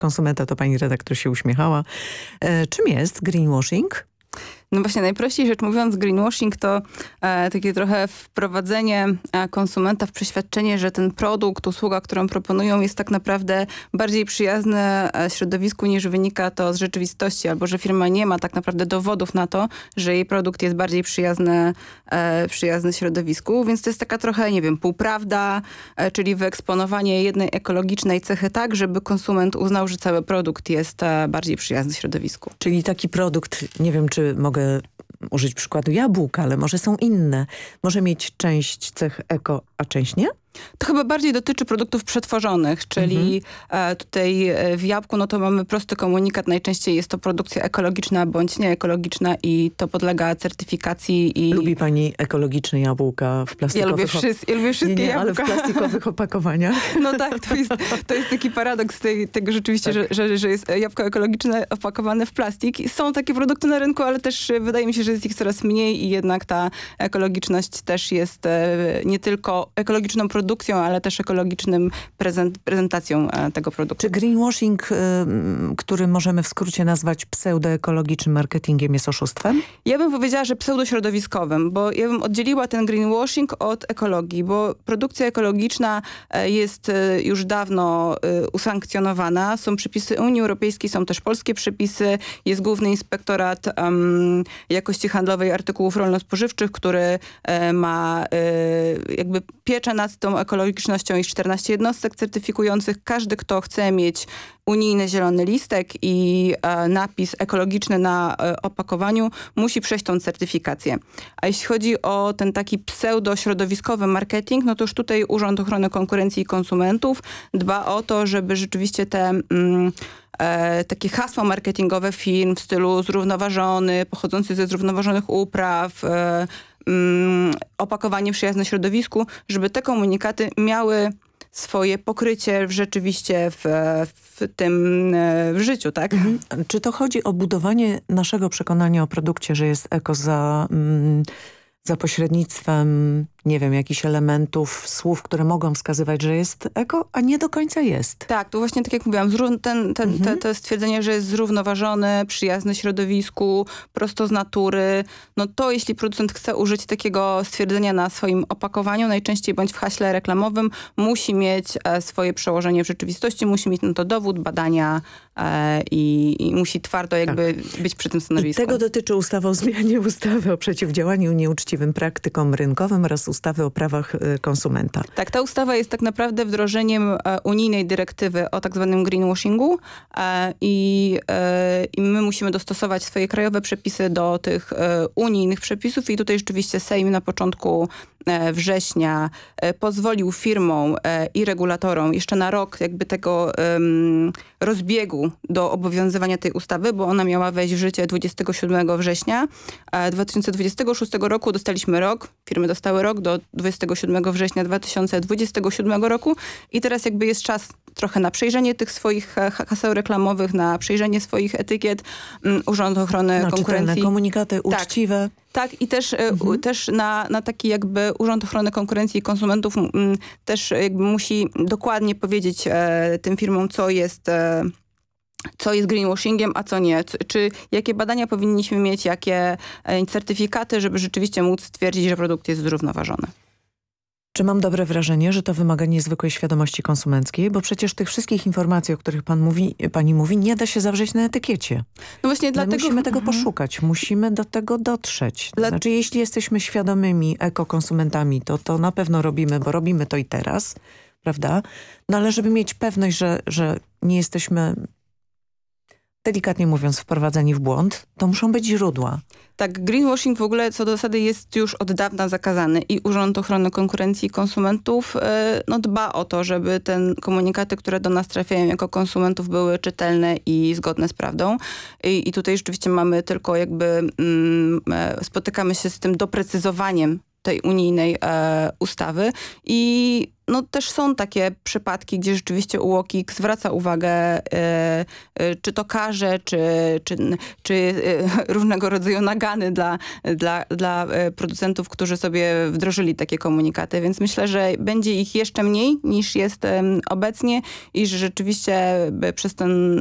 konsumenta, to pani redaktor się uśmiechała. Czym jest greenwashing? No właśnie, najprościej rzecz mówiąc, greenwashing to takie trochę wprowadzenie konsumenta w przeświadczenie, że ten produkt, usługa, którą proponują, jest tak naprawdę bardziej przyjazny środowisku, niż wynika to z rzeczywistości, albo że firma nie ma tak naprawdę dowodów na to, że jej produkt jest bardziej przyjazny środowisku, więc to jest taka trochę, nie wiem, półprawda, czyli wyeksponowanie jednej ekologicznej cechy tak, żeby konsument uznał, że cały produkt jest bardziej przyjazny środowisku. Czyli taki produkt, nie wiem, czy mogę użyć przykładu jabłka, ale może są inne. Może mieć część cech eko, a część nie? To chyba bardziej dotyczy produktów przetworzonych, czyli tutaj w jabłku no to mamy prosty komunikat. Najczęściej jest to produkcja ekologiczna bądź nieekologiczna i to podlega certyfikacji. Lubi pani ekologiczne jabłka w plastikowych... Ja lubię wszystkie jabłka. Ale w plastikowych opakowaniach. No tak, to jest taki paradoks tego rzeczywiście, tak. że jest jabłko ekologiczne opakowane w plastik. Są takie produkty na rynku, ale też wydaje mi się, że jest ich coraz mniej i jednak ta ekologiczność też jest nie tylko ekologiczną produkcją, ale też ekologicznym prezentacją tego produktu. Czy greenwashing, który możemy w skrócie nazwać pseudoekologicznym marketingiem, jest oszustwem? Ja bym powiedziała, że pseudośrodowiskowym, bo ja bym oddzieliła ten greenwashing od ekologii, bo produkcja ekologiczna jest już dawno usankcjonowana. Są przepisy Unii Europejskiej, są też polskie przepisy. Jest Główny Inspektorat Jakości Handlowej Artykułów Rolno-Spożywczych, który ma jakby pieczę nad tą ekologicznością i 14 jednostek certyfikujących. Każdy, kto chce mieć unijny zielony listek i napis ekologiczny na opakowaniu, musi przejść tą certyfikację. A jeśli chodzi o ten taki pseudo-środowiskowy marketing, no to już tutaj Urząd Ochrony Konkurencji i Konsumentów dba o to, żeby rzeczywiście te takie hasła marketingowe firm w stylu zrównoważony, pochodzący ze zrównoważonych upraw, opakowanie przyjazne środowisku, żeby te komunikaty miały swoje pokrycie rzeczywiście w życiu, tak? Czy to chodzi o budowanie naszego przekonania o produkcie, że jest eko za pośrednictwem, nie wiem, jakichś elementów, słów, które mogą wskazywać, że jest eko, a nie do końca jest? Tak, to właśnie tak jak mówiłam, to stwierdzenie, że jest zrównoważony, przyjazny środowisku, prosto z natury, no to jeśli producent chce użyć takiego stwierdzenia na swoim opakowaniu, najczęściej bądź w haśle reklamowym, musi mieć swoje przełożenie w rzeczywistości, musi mieć na to dowód, badania i musi twardo jakby być przy tym stanowisku. I tego dotyczy ustawa o zmianie ustawy o przeciwdziałaniu nieuczciwym praktykom rynkowym oraz ustawy o prawach konsumenta. Tak, ta ustawa jest tak naprawdę wdrożeniem unijnej dyrektywy o tak zwanym greenwashingu i my musimy dostosować swoje krajowe przepisy do tych unijnych przepisów i tutaj rzeczywiście Sejm na początku września pozwolił firmom i regulatorom jeszcze na rok jakby tego rozbiegu do obowiązywania tej ustawy, bo ona miała wejść w życie 27 września 2026 roku. Dostaliśmy rok, firmy dostały rok do 27 września 2027 roku i teraz jakby jest czas trochę na przejrzenie tych swoich haseł reklamowych, na przejrzenie swoich etykiet. Urząd Ochrony Konkurencji. Komunikaty uczciwe. Tak, i też na taki jakby Urząd Ochrony Konkurencji i Konsumentów też jakby musi dokładnie powiedzieć tym firmom, co jest greenwashingiem, a co nie. Jakie badania powinniśmy mieć, jakie certyfikaty, żeby rzeczywiście móc stwierdzić, że produkt jest zrównoważony. Czy mam dobre wrażenie, że to wymaga niezwykłej świadomości konsumenckiej? Bo przecież tych wszystkich informacji, o których pani mówi, nie da się zawrzeć na etykiecie. No właśnie dlatego... Musimy tego poszukać, musimy do tego dotrzeć. To znaczy, jeśli jesteśmy świadomymi ekokonsumentami, to na pewno robimy, bo robimy to i teraz, prawda? No ale żeby mieć pewność, że nie jesteśmy, delikatnie mówiąc, wprowadzeni w błąd, to muszą być źródła. Tak, greenwashing w ogóle co do zasady jest już od dawna zakazany i Urząd Ochrony Konkurencji i Konsumentów dba o to, żeby te komunikaty, które do nas trafiają jako konsumentów, były czytelne i zgodne z prawdą. I tutaj rzeczywiście mamy tylko jakby spotykamy się z tym doprecyzowaniem tej unijnej ustawy i no też są takie przypadki, gdzie rzeczywiście UOKiK zwraca uwagę, czy to karze, czy różnego rodzaju nagany dla producentów, którzy sobie wdrożyli takie komunikaty. Więc myślę, że będzie ich jeszcze mniej niż jest obecnie i że rzeczywiście przez ten